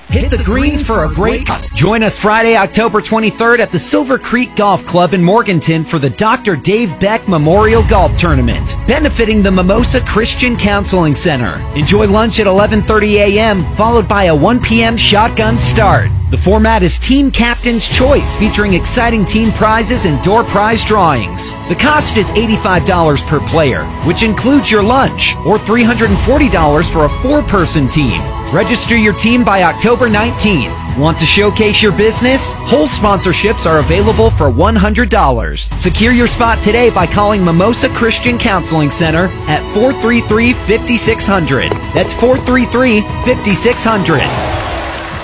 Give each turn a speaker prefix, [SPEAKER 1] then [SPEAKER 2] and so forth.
[SPEAKER 1] Hit the greens for a great cause. Join us Friday, October 23rd at the Silver Creek Golf Club in Morganton for the Dr. Dave Beck Memorial Golf Tournament, benefiting the Mimosa Christian Counseling Center. Enjoy lunch at 11:30 a.m., followed by a 1 p.m. shotgun start. The format is Team Captain's Choice, featuring exciting team prizes and door prize drawings. The cost is $85 per player, which includes your lunch, or $340 for a 4-person team. Register your team by October 19th. Want to showcase your business? Hole sponsorships are available for $100. Secure your spot today by calling Mimosa Christian Counseling Center at 433-5600. That's 433-5600.